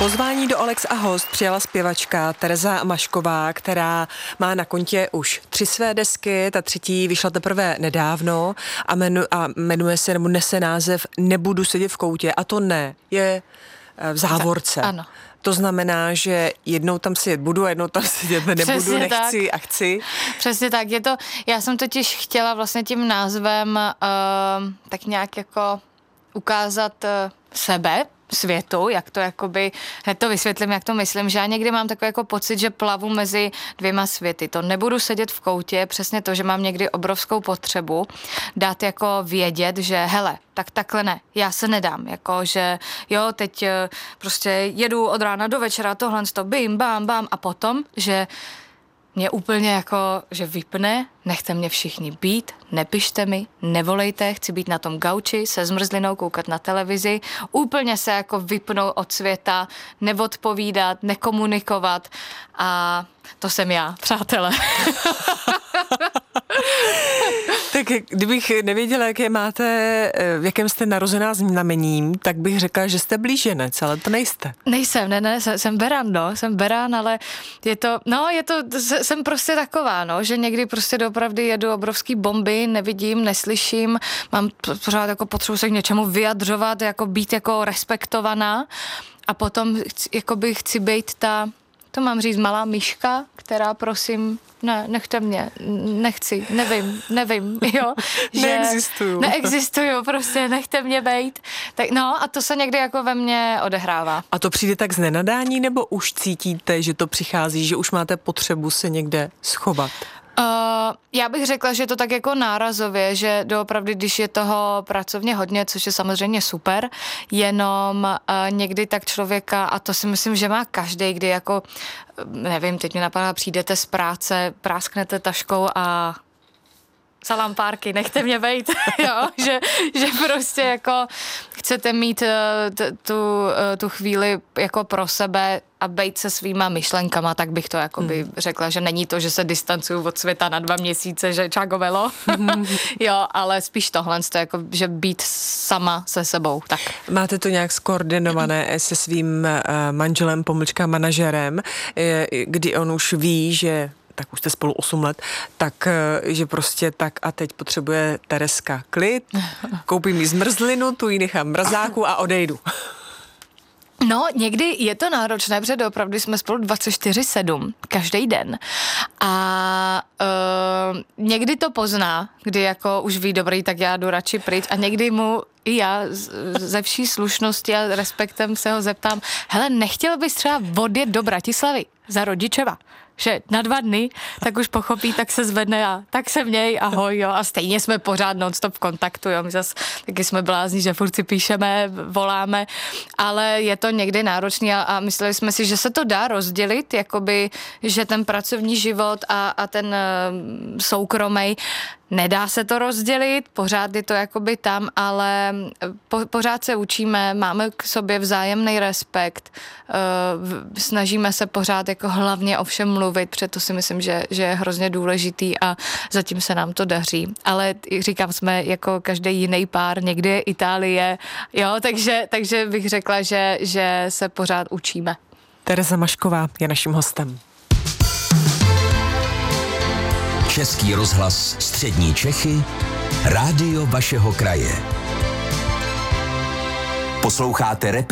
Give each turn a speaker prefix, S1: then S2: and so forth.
S1: Pozvání do Alex a host přijala zpěvačka Tereza Mašková, která má na kontě už 3 své desky, ta 3. vyšla teprve nedávno a jmenuje se, nebo nese název Nebudu sedět v koutě, a to ne, je v závorce.
S2: Ano.
S1: To znamená, že jednou tam sedět budu a jednou tam sedět nebudu,
S2: Přesně
S1: nechci
S2: tak.
S1: a chci.
S2: Přesně tak, já jsem totiž chtěla vlastně tím názvem tak nějak jako ukázat sebe, světu, jak to jakoby, hned to vysvětlím, jak to myslím, že já někdy mám takový jako pocit, že plavu mezi 2 světy. To nebudu sedět v koutě, přesně to, že mám někdy obrovskou potřebu dát jako vědět, že hele, tak takhle ne, já se nedám, jako že jo, teď prostě jedu od rána do večera, tohle to bim, bam, bam a potom, že mě úplně jako, že vypne, nechte mě všichni být, nepište mi, nevolejte, chci být na tom gauči se zmrzlinou, koukat na televizi, úplně se jako vypnout od světa, neodpovídat, nekomunikovat a to jsem já, přátelé.
S1: Tak kdybych nevěděla, jaké máte, v jakém jste narozená znamením, tak bych řekla, že jste blíženec, ale to nejste.
S2: Nejsem, ne, jsem beran, jsem beran, ale jsem prostě taková, že někdy prostě doopravdy jedu obrovský bomby, nevidím, neslyším, mám pořád jako potřebu se k něčemu vyjadřovat, jako být jako respektovaná a potom chci být to mám říct, malá myška, která prosím, ne, nechte mě, nechci, nevím, jo. Neexistuju, prostě nechte mě bejt. Tak no a to se někdy jako ve mně odehrává.
S1: A to přijde tak z nenadání, nebo už cítíte, že to přichází, že už máte potřebu se někde schovat?
S2: Já bych řekla, že to tak jako nárazově, že doopravdy, když je toho pracovně hodně, což je samozřejmě super, jenom někdy tak člověka, a to si myslím, že má každý, kdy jako, nevím, teď mi napadá, přijdete z práce, prásknete taškou a salám párky, nechte mě bejt, jo, že prostě jako chcete mít tu chvíli jako pro sebe a bejt se svýma myšlenkama, tak bych to jakoby řekla, že není to, že se distancuju od světa na 2 měsíce, že čagovelo, jo, ale spíš tohle, jako, že být sama se sebou, tak.
S1: Máte to nějak skoordinované se svým manželem, / manažerem, kdy on už ví, že tak už jste spolu 8 let, tak, že prostě tak a teď potřebuje Terezka klid, koupím jí zmrzlinu, tu ji nechám v mrazáku a odejdu.
S2: No, někdy je to náročné, protože opravdu jsme spolu 24/7, každý den. A někdy to pozná, kdy jako už ví, dobrý, tak já jdu radši pryč a někdy mu i já ze vší slušnosti a respektem se ho zeptám, hele, nechtěl bys třeba odjet do Bratislavy za rodičeva? Že na 2 dny, tak už pochopí, tak se zvedne a tak se měj, ahoj, jo, a stejně jsme pořád non-stop v kontaktu, jo, my zase taky jsme blázni, že furt si píšeme, voláme, ale je to někdy náročný a mysleli jsme si, že se to dá rozdělit, jakoby, že ten pracovní život a ten soukromej, nedá se to rozdělit, pořád je to jakoby tam, ale pořád se učíme, máme k sobě vzájemný respekt, snažíme se pořád jako hlavně o všem mluvit, protože to si myslím, že je hrozně důležitý a zatím se nám to daří. Ale říkám, jsme jako každý jiný pár, někdy je Itálie, jo, takže bych řekla, že se pořád učíme.
S1: Tereza Mašková je naším hostem.
S3: Český rozhlas Střední Čechy, rádio vašeho kraje. Posloucháte